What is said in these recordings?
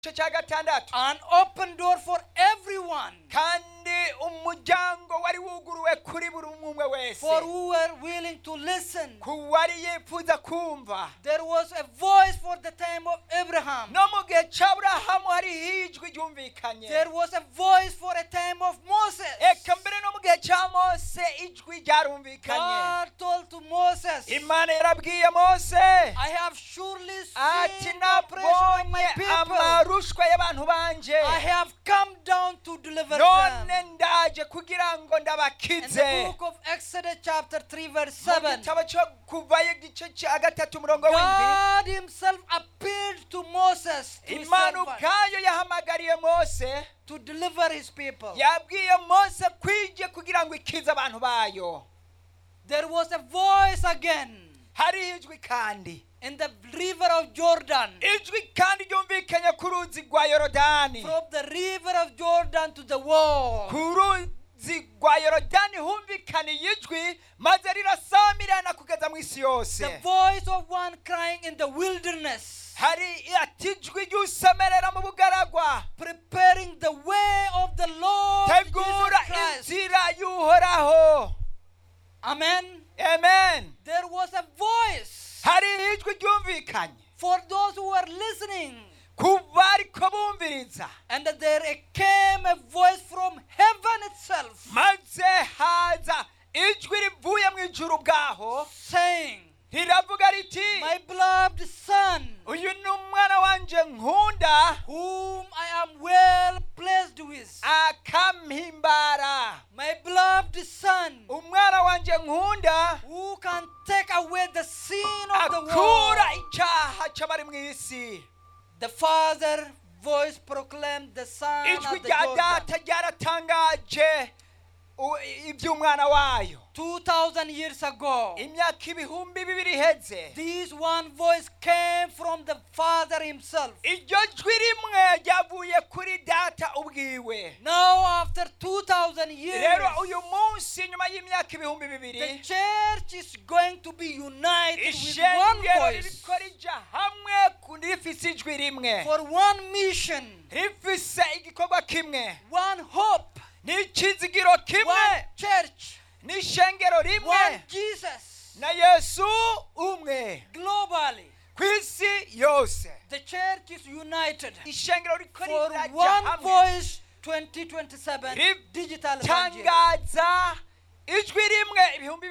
cya gatandatu an open door for everyone, kandi umuryango wari wuguruwe kuri buri umwe wese for who were willing to listen. ku wari yifuza kumva. There was a voice for the time of Abraham. no mu gihe cy'Aburahamu hari ijwi ryumvikanye. There was a voice for a time of Moses. eka mbere no mu gihe cya Mose ijwi ryarumvikanye. God told to Moses, Imana yarabwiye Mose I have surely ati seen the oppression of my nabonye people. amarushwa y'abantu banje, I have come down to deliver none them. ndaje kugira ngo In the ndabakize. book of Exodus chapter 3 verse mu 7, gitabo cyo kuvayo igice cya gatatu umurongo w'indwi, God himself appeared to Moses, to his Imana servant, ubwayo yahamagariye Mose, to deliver his people. yabwiye Mose kwije kugira ngo ikize abantu bayo. There was a voice again hari ijwi kandi, in the river of Jordan. ijwi kandi ryumvikanye ku ruzi rwa Yorodani. From the river of Jordan to the wall. ku ruzi rwa Yorodani humvikaniye ijwi maze rirasamirana kugeza mu isi The yose. voice of one crying in the wilderness, hari ati ijwi ry'usemerera mu bugaragwa, preparing the way of the Lord tegura Jesus Christ. inzira y'uhoraho. Amen. Amen. There was a voice hari ijwi ryumvikanye for those who were listening. ku bariko bumviriza, And there came a voice from heaven itself maze haza ijwi rivuye mu ijuru bwaho saying, riravuga riti, my beloved son, uyu ni umwana wanje nkunda whom I am well pleased with. akampimbara. My beloved son, umwana wanje nkunda who can take away the sin of the akura world. icyaha cy'abari mu isi. The Father voice proclaimed the Son ijwi of the rya Jordan. data ryaratangaje iby'umwana wayo. 2,000 years ago, imyaka ibihumbi bibiri iheze, this one voice came from the Father himself. iryo jwi rimwe ryavuye kuri data ubwiwe. Now after 2,000 years, rero uyu munsi nyuma y'imyaka ibihumbi the bibiri, church is going to be united with one ishengero voice ririko rija hamwe rifise ijwi rimwe, for one mission, rifise igikorwa kimwe, one hope, n'ikizigiro kimwe, one church, n'ishengero rimwe, one Jesus. na Yesu umwe Globally, ku isi yose. the church is united ishengero riko for riraja one hamwe voice. 2027 digital evangelism. ritangaza ijwi rimwe ibihumbi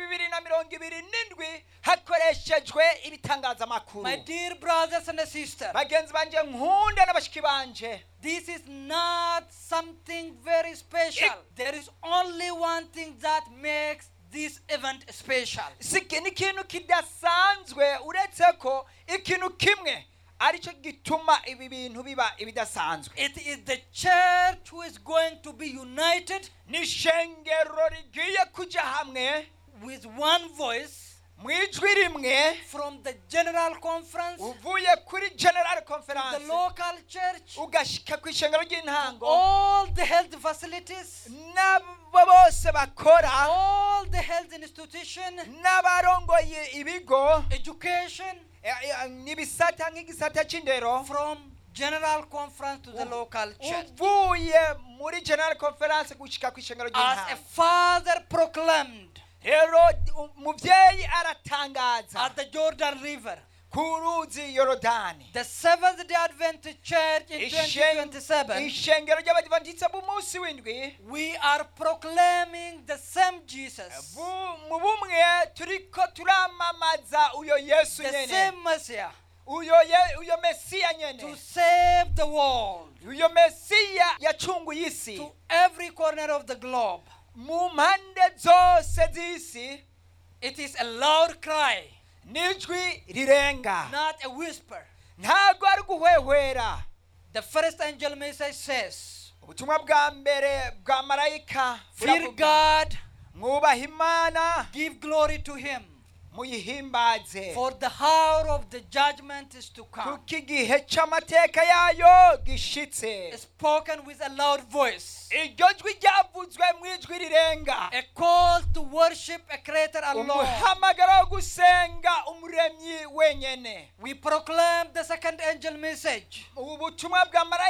2027 hakoreshejwe ibitangazamakuru. My dear brothers and sisters, bagenzi banje nkunda n'abashiki banje, this is not something very special. There is only one thing that makes this event special. ni ikintu kidasanzwe uretse ko ikintu kimwe aricyo gituma ibi bintu biba ibidasanzwe. It is the church who is going to be united n'ishengero rigiye kuja hamwe with one voice mu ijwi rimwe from the general conference, uvuye kuri general the conference local church, ugashika ku ishengero ry'intango, all the health facilities, n'abo bose bakora, all the health institution, n'abarongoye ibigo, education, n'ibisata nk'igisata c'indero, from general conference to the local church. uvuye muri general conference gushika ku ishengero As a ry'intango. father proclaimed rero umuvyeyi aratangaza at the Jordan River, ku ruzi Yorodani, the Seventh-day Adventist Church in 2027, ishengero ry'abadivantiste b'umunsi w'indwi, we are proclaiming the same Jesus, mu bumwe turiko turamamaza uyo Yesu the nyene, same Messiah, uyo Mesiya to nyene, save the world, uyo Mesiya yacunguye isi to every corner of the globe. mu mpande zose z'isi. It is a loud cry, n'ijwi rirenga, not a whisper. ntago ari guhwehwera. The first angel message says, ubutumwa bwa mbere bwa marayika fear buravuga, God, mwubaha Imana, give glory to him. muyihimbaze for the hour of the judgment is to come. kuko igihe cy'amateka yayo gishitse. Spoken with a loud voice. iryo jwi ryavuzwe mu ijwi rirenga, A call to worship a creator alone. umuhamagaro wo gusenga umuremyi wenyene. We proclaim the second angel message. ubu butumwa bwa